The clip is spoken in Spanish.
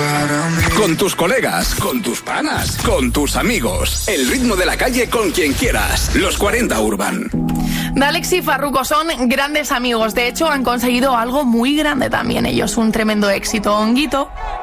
para mí. Con tus colegas, con tus panas, con tus amigos. El ritmo de la calle con quien quieras. Los 40 Urban. Dalex y Farruko son grandes amigos. De hecho, han conseguido algo muy grande también ellos. Un tremendo éxito. Honguito.